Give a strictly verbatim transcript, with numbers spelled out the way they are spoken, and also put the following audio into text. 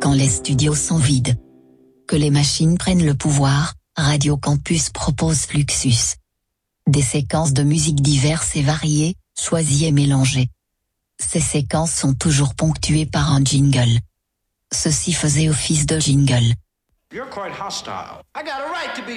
quand les studios sont vides. Que les machines prennent le pouvoir, Radio Campus propose Fluxus. Des séquences de musique diverses et variées, choisies et mélangées. Ces séquences sont toujours ponctuées par un jingle. Ceci faisait office de jingle. You're quite hostile. I got a right to be